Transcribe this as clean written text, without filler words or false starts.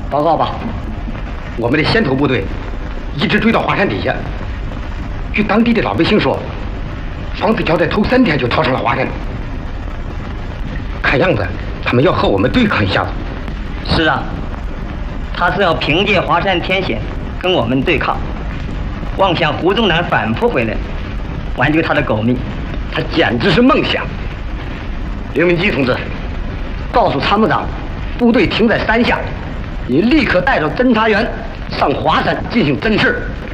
报告吧。 我们的先头部队一直追到华山底下，据当地的老百姓说，方子乔在头3天就逃上了华山。看样子，他们要和我们对抗一下子。 是啊，他是要凭借华山天险跟我们对抗，妄想胡宗南反扑回来，挽救他的狗命， 他简直是梦想。刘明基同志，告诉参谋长，部队停在山下，你立刻带着侦察员上华山进行侦视。